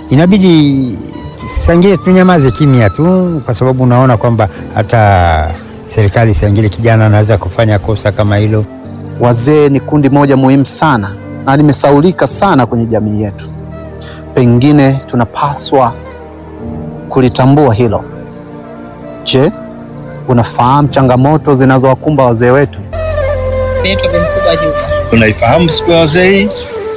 inabidi sangine tunyamaze kimya tu, kwa sababu unaona kwamba hata serikali sangine kijana anaweza kufanya kosa kama hilo. Wazee ni kundi moja muhimu sana na limesaulika sana kwenye jamii yetu. Pengine tunapaswa kulitambua hilo. Je, unafahamu changamoto zinazowakumba wazee wetu? Naitwa Bimkubwa Juma. Unaifahamu siku ya wazee?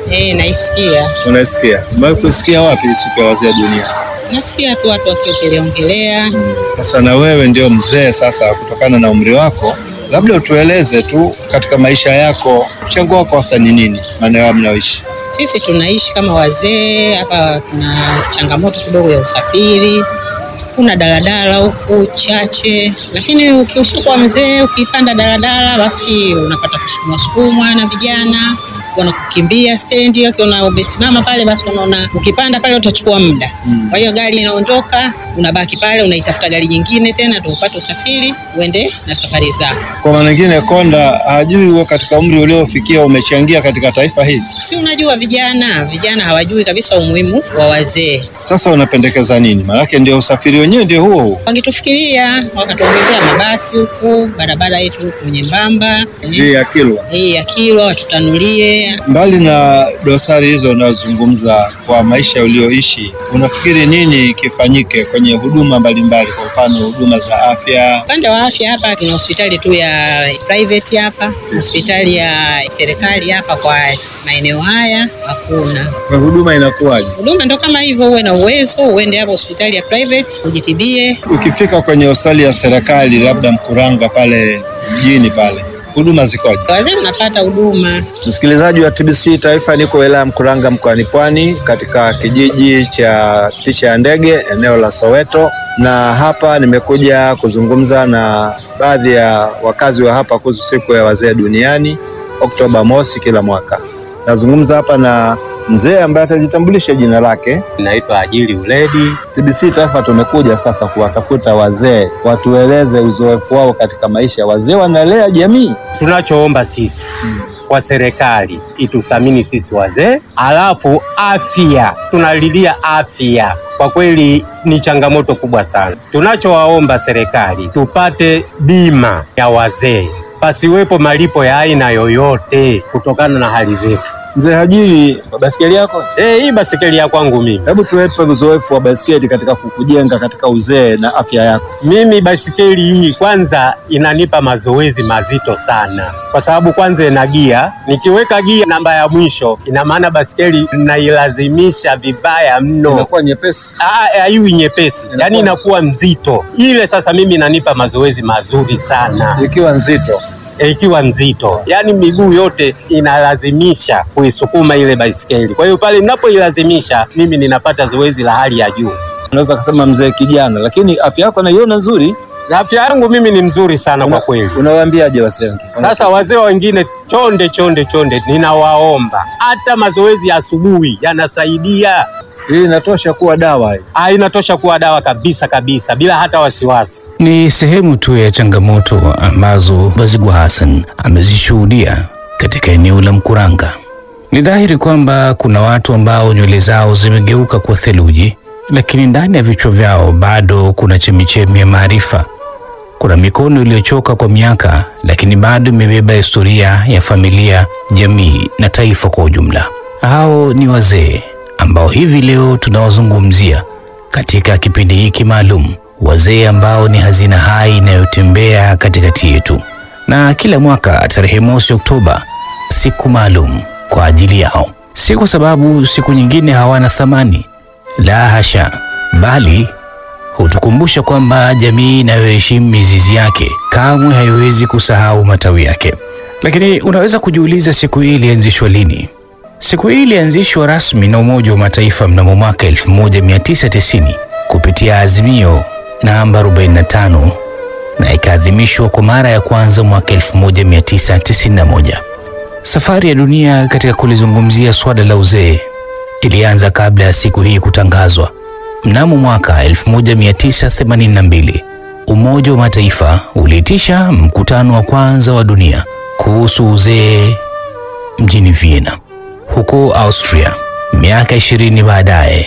Naisikia. Unaisikia? Umekusikia wapi siku ya wazee dunia? Nasikia tu watu wakiongelea. Sasa na wewe ndio mzee sasa, kutokana na umri wako, labda utueleze tu katika maisha yako, mchango wako hasa ni nini maeneo ya mnaoishi? Sisi tunaishi kama wazee hapa, tuna changamoto kidogo ya usafiri. Kuna daladala huku chache, lakini ukishuka mzee ukipanda daladala basi unapata kusukumwa na vijana wanakukimbia stendi, ukiona umesimama pale basi unaona ukipanda pale utachukua muda. Kwa hiyo gari inaondoka, unabaki pale unaitafuta gari nyingine tena ndio upate usafiri uende na safari zako. Kwa maana nyingine Konda hajui wewe katika umri uliofikia umechangia katika taifa hili. Si unajua vijana hawajui kabisa umuhimu wa wazee. Sasa unapendekeza nini? Maana ndio usafiri wenyewe ndio huo. Wangetufikiria wakatuongezea mabasi huku, barabara yetu nyembamba. Hii ya Kilwa tutanulie. Mbali na dosari hizo unazozungumza kwa maisha ulioishi, unafikiri nini kifanyike kwenye huduma mbalimbali, kwa mfano huduma za afya? Upande wa afya hapa tuna hospitali tu ya private hapa, hospitali ya serikali hapa kwa maeneo haya hakuna. Kwa huduma inakuwaje? Huduma ndo kama hivyo, uwe na uwezo uende hapo hospitali ya private ujitibie. Ukifika kwenye hospitali ya serikali labda Mkuranga pale mjini pale, huduma zikoje? Wazee unapata huduma. Msikilizaji wa TBC Taifa, niko wilaya Mkuranga mkoani Pwani katika kijiji cha Picha ya Ndege eneo la Soweto, na hapa nimekuja kuzungumza na baadhi ya wakazi wa hapa kuhusu siku ya wazee duniani Oktoba mosi kila mwaka. Nazungumza hapa na mzee ambaye atajitambulisha jina lake. Naitwa Ajili Uledi. TBC Taifa tumekuja sasa kuwatafuta wazee, watueleze uzoefu wao katika maisha. Wazee wanalea jamii. Tunachoomba sisi kwa serikali ituthamini sisi wazee, alafu afya, tunalilia afya. Kwa kweli ni changamoto kubwa sana. Tunachowaomba serikali tupate bima ya wazee, pasiwepo malipo ya aina yoyote kutokana na hali zetu. Mzee Hajili, basikeli yako? Hii basikeli ya kwangu mimi. Hebu tuwepe uzoefu wa basikeli katika kukujenga katika uzee na afya yako. Mimi basikeli hii kwanza inanipa mazoezi mazito sana, kwa sababu kwanza ina gia. Nikiweka gia namba ya mwisho, ina maana basikeli nailazimisha vibaya mno. Inakuwa nyepesi? Haiwi nyepesi, yani inakuwa nzito. Ile sasa mimi inanipa mazoezi mazuri sana. Ikiwa nzito? Ikiwa nzito, yani miguu yote inalazimisha kuisukuma ile baisikeli. Kwa hiyo pale ninapoilazimisha mimi ninapata zoezi la hali ya juu. Unaweza kusema mzee kijana, lakini afya yako naiona nzuri. Na afya yangu mimi ni nzuri sana kwa kweli. Unawaambiaje wazee wengine? Sasa wazee wengine chonde, ninawaomba hata mazoezi ya asubuhi yanasaidia. Hii inatosha kuwa dawa hii. Inatosha kuwa dawa kabisa bila hata wasiwasi. Ni sehemu tu ya changamoto ambazo Bazigwa Hassan amezishuhudia katika eneo la Mkuranga. Ni dhahiri kwamba kuna watu ambao nywele zao zimegeuka kwa theluji, lakini ndani ya vichwa vyao bado kuna chemichemi ya maarifa. Kuna mikono iliyochoka kwa miaka, lakini bado imebeba historia ya familia, jamii na taifa kwa ujumla. Hao ni wazee ambao hivi leo tunawazungumzia katika kipindi hiki maalum, wazee ambao ni hazina hai inayotembea katikati yetu. Na kila mwaka tarehe mosi Oktoba, siku maalum kwa ajili yao. Si kwa sababu siku nyingine hawana thamani, la hasha, bali hutukumbusha kwamba jamii inayoheshimu mizizi yake kamwe haiwezi kusahau matawi yake. Lakini unaweza kujiuliza, siku hii ilianzishwa lini? Siku hii ilianzishwa rasmi na Umoja wa Mataifa mnamo mwaka 1990 kupitia azimio namba 45 na ikaadhimishwa kwa mara ya kwanza mwaka 1991. Safari ya dunia katika kulizungumzia swala la uzee ilianza kabla ya siku hii kutangazwa. Mnamo mwaka 1982, Umoja wa Mataifa uliitisha mkutano wa kwanza wa dunia kuhusu uzee mjini Vienna huko Austria. Miaka 20 baadaye,